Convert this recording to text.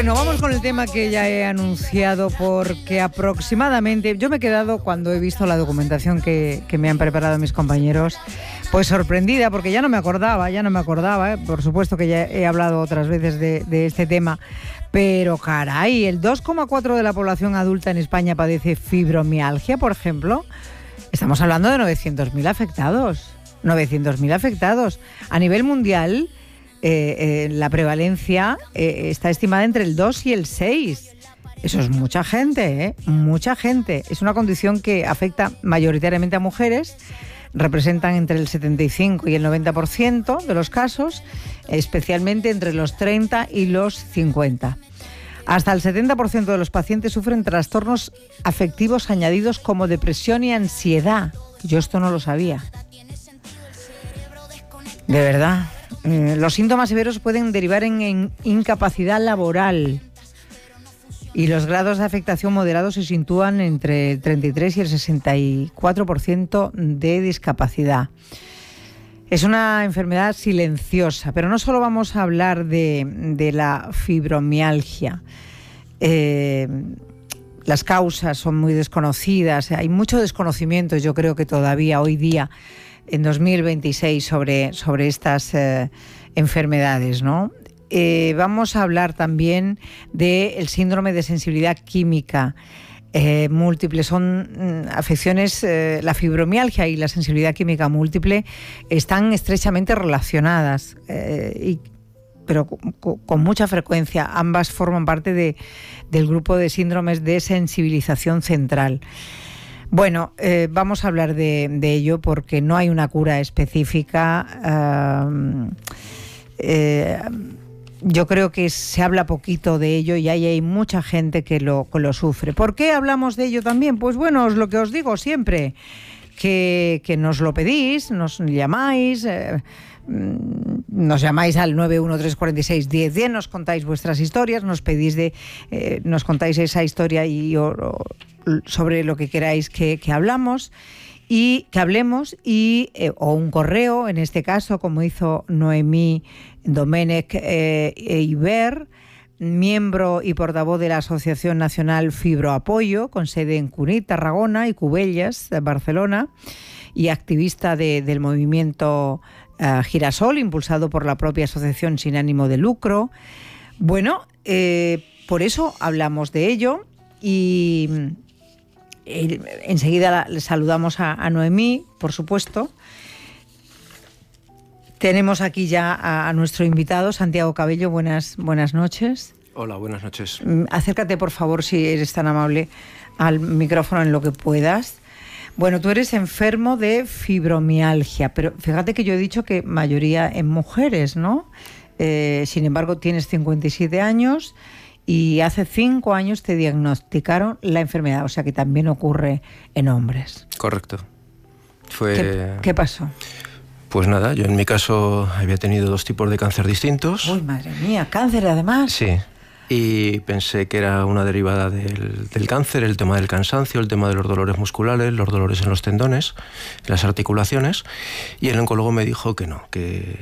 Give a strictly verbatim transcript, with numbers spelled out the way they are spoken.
Bueno, vamos con el tema que ya he anunciado, porque aproximadamente, yo me he quedado cuando he visto la documentación que, que me han preparado mis compañeros, pues sorprendida, porque ya no me acordaba, ya no me acordaba, ¿eh? Por supuesto que ya he hablado otras veces de, de este tema, pero caray, el dos coma cuatro de la población adulta en España padece fibromialgia, por ejemplo. Estamos hablando de novecientos mil afectados, novecientos mil afectados. A nivel mundial, Eh, eh, la prevalencia eh, está estimada entre el dos y el seis. Eso es mucha gente, ¿eh? Mucha gente. Es una condición que afecta mayoritariamente a mujeres. Representan entre el setenta y cinco y el noventa por ciento de los casos, especialmente entre los treinta y los cincuenta. Hasta el setenta por ciento de los pacientes sufren trastornos afectivos añadidos como depresión y ansiedad. Yo esto no lo sabía. De verdad. Eh, los síntomas severos pueden derivar en, en incapacidad laboral y los grados de afectación moderados se sitúan entre el treinta y tres y el sesenta y cuatro por ciento de discapacidad. Es una enfermedad silenciosa, pero no solo vamos a hablar de, de la fibromialgia. Eh, las causas son muy desconocidas, hay mucho desconocimiento, yo creo que todavía hoy día en dos mil veintiséis sobre, sobre estas eh, enfermedades, ¿no? Eh, vamos a hablar también del síndrome de sensibilidad química eh, múltiple. Son mm, afecciones, eh, la fibromialgia y la sensibilidad química múltiple están estrechamente relacionadas, eh, y, pero con, con mucha frecuencia. Ambas forman parte de, del grupo de síndromes de sensibilización central. Bueno, eh, vamos a hablar de, de ello porque no hay una cura específica. Uh, eh, yo creo que se habla poquito de ello y hay, hay mucha gente que lo, que lo sufre. ¿Por qué hablamos de ello también? Pues bueno, es lo que os digo siempre, que, que nos lo pedís, nos llamáis, eh, nos llamáis al nueve uno tres cuatro seis uno cero uno cero, nos contáis vuestras historias, nos pedís de, eh, nos contáis esa historia y o, o, sobre lo que queráis que, que hablamos y que hablemos y eh, o un correo, en este caso, como hizo Noemí Domènech eh, Iber, miembro y portavoz de la Asociación Nacional Fibroapoyo, con sede en Cunit, Tarragona y Cubellas, Barcelona, y activista de, del movimiento uh, Girasol, impulsado por la propia asociación sin ánimo de lucro. Bueno, eh, por eso hablamos de ello y eh, enseguida le saludamos a, a Noemí, por supuesto. Tenemos aquí ya a, a nuestro invitado, Santiago Cabello. Buenas, buenas noches. Hola, buenas noches. Acércate, por favor, si eres tan amable, al micrófono en lo que puedas. Bueno, tú eres enfermo de fibromialgia, pero fíjate que yo he dicho que mayoría en mujeres, ¿no? Eh, sin embargo, tienes cincuenta y siete años y hace cinco años te diagnosticaron la enfermedad, o sea que también ocurre en hombres. Correcto. Fue... ¿Qué, qué pasó? Pues nada, yo en mi caso había tenido dos tipos de cáncer distintos. Uy, madre mía, cáncer además. Sí, y pensé que era una derivada del, del cáncer, el tema del cansancio, el tema de los dolores musculares, los dolores en los tendones, en las articulaciones, y el oncólogo me dijo que no, que